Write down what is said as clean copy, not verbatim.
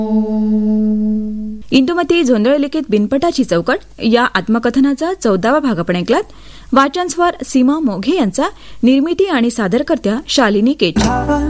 इंदुमती झोंधळे लिखित बिनपटाची चौकट या आत्मकथनाचा 14वा भाग आपण ऐकलात. वाचन स्वर सीमा मोघे यांचा, निर्मिती आणि सादरकर्त्या शालिनी केच.